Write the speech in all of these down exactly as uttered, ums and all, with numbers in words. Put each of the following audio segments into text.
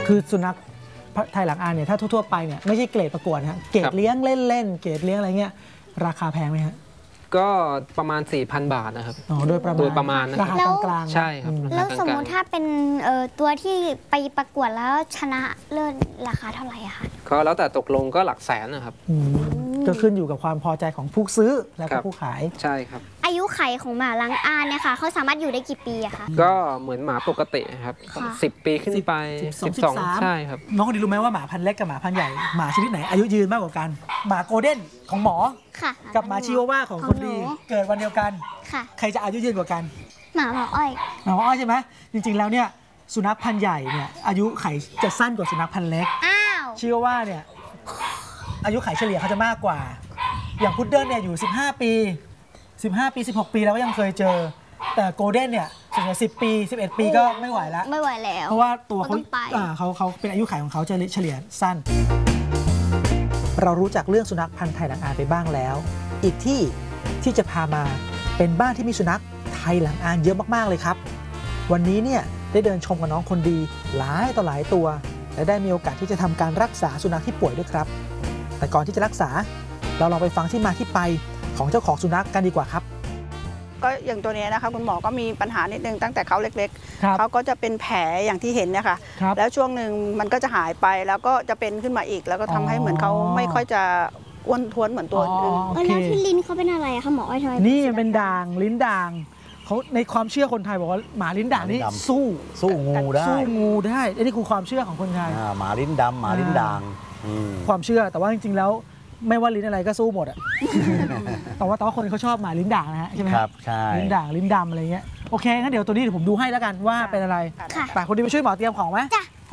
คือสุนัขไทยหลังอานเนี่ยถ้าทั่วๆไปเนี่ยไม่ใช่เกรดประกวดนะเกรดเลี้ยงเล่นๆเกรดเลี้ยงอะไรเงี้ยราคาแพงไหมฮะก็ประมาณ สี่พัน บาทนะครับอ๋อโดยประมาณโดยประมาณนะครารับคากลางๆใช่ครับแล้วสมมุติถ้าเป็นตัวที่ไปประกวดแล้วชนะเลิศราคาเท่าไหร่อะคะก็แล้วแต่ตกลงก็หลักแสนนะครับก็ขึ้นอยู่กับความพอใจของผู้ซื้อและผู้ขายใช่ครับอายุไขของหมาลังอานเนี่ยค่ะเขาสามารถอยู่ได้กี่ปีอะคะก็เหมือนหมาปกติครับสิบปีขึ้นไปสิบสองใช่ครับน้องคนนี้รู้ไหมว่าหมาพันธุ์เล็กกับหมาพันธุ์ใหญ่หมาชนิดไหนอายุยืนมากกว่ากันหมาโกลเด้นของหมอกับหมาชิวาว่าของคนดีเกิดวันเดียวกันใครจะอายุยืนกว่ากันหมาหมออ้อยหมาหมออ้อยใช่ไหมจริงๆแล้วเนี่ยสุนัขพันธุ์ใหญ่เนี่ยอายุไขจะสั้นกว่าสุนัขพันธุ์เล็กชิวาว่าเนี่ยอายุไขเฉลี่ยเขาจะมากกว่าอย่างพุดเดิ้ลเนี่ยอยู่สิบห้าปีสิบห้าปีสิบหกปีแล้วก็ยังเคยเจอแต่โกลเด้นเนี่ยส่วนใหญ่สิบปีสิบเอ็ดปีก็ไม่ไหวแล้วไม่ไหวแล้วเพราะว่าตัวเขาเขาเขาเป็นอายุขัยของเขาจะเฉลี่ยสั้นเรารู้จักเรื่องสุนัขพันธุ์ไทยหลังอานไปบ้างแล้วอีกที่ที่จะพามาเป็นบ้านที่มีสุนัขไทยหลังอานเยอะมากๆเลยครับวันนี้เนี่ยได้เดินชมกับน้องคนดีหลายต่อหลายตัวและได้มีโอกาสที่จะทำการรักษาสุนัขที่ป่วยด้วยครับแต่ก่อนที่จะรักษาเราลองไปฟังที่มาที่ไปของเจ้าของสุนัขกันดีกว่าครับก็อย่างตัวนี้นะคะคุณหมอก็มีปัญหานิดนึงตั้งแต่เขาเล็กๆเขาก็จะเป็นแผลอย่างที่เห็นนะคะแล้วช่วงหนึ่งมันก็จะหายไปแล้วก็จะเป็นขึ้นมาอีกแล้วก็ทำให้เหมือนเขาไม่ค่อยจะอ้วนท้วนเหมือนตัวอื่นแล้วที่ลิ้นเขาเป็นอะไรคะหมออ้อยทำไมนี่มันเป็นด่างลิ้นด่างเขาในความเชื่อคนไทยบอกว่าหมาลิ้นด่างนี่สู้สู้งูได้สู้งูได้อันนี้คือความเชื่อของคนไทยหมาลิ้นดำหมาลิ้นด่างความเชื่อแต่ว่าจริงๆแล้วไม่ว่าลิ้นอะไรก็สู้หมดอะแต่ว่าแต่ว่าคนเขาชอบหมาลิ้นด่างนะฮะใช่ไหมครับใช่ลิ้นด่างลิ้นดำอะไรเงี้ยโอเคงั้นเดี๋ยวตัวนี้เดี๋ยวผมดูให้แล้วกันว่าเป็นอะไรไปคนดีไปช่วยหมอเตรียมของไหมไป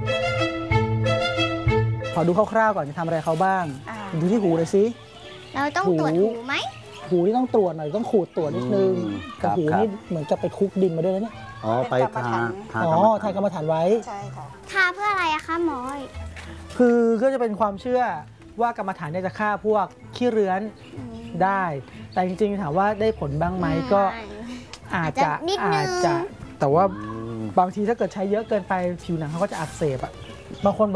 ขอดูคร่าวๆก่อนจะทำอะไรเขาบ้างดูที่หูเลยสิเราต้องตรวจหูไหมหูนี่ต้องตรวจหน่อยต้องขูดตรวจนิดนึงกับหูนี่เหมือนจะไปคุกดินมาด้วยนะเนี่ยอ๋อไปทาอ๋อทากรรมฐานไว้ใช่ค่ะทาเพื่ออะไรอะคะหมอคือก็จะเป็นความเชื่อว่ากรรมฐานเนี่ยจะฆ่าพวกขี้เรื้อนได้แต่จริงๆถามว่าได้ผลบ้างไหมก็อาจจะอาจจะแต่ว่าบางทีถ้าเกิดใช้เยอะเกินไปผิวหนังเขาก็จะอักเสบอ่ะบางคน